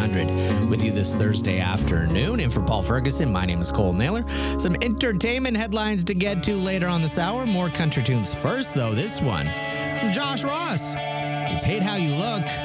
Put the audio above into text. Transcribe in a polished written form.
100 with you this Thursday afternoon. And for Paul Ferguson, my name is Cole Naylor. Some entertainment headlines to get to later on this hour. More country tunes first, though. This one from Josh Ross. It's Hate How You Look.